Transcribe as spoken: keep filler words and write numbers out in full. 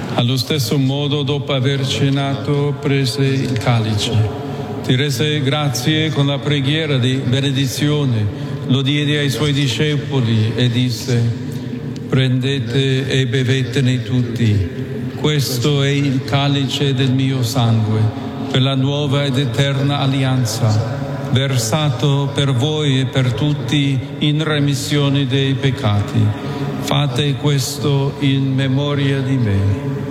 Allo stesso modo, dopo aver cenato, prese il calice, ti rese grazie con la preghiera di benedizione, lo diede ai suoi discepoli e disse: prendete e bevetene tutti, questo è il calice del mio sangue, per la nuova ed eterna alleanza, versato per voi e per tutti in remissione dei peccati. Fate questo in memoria di me.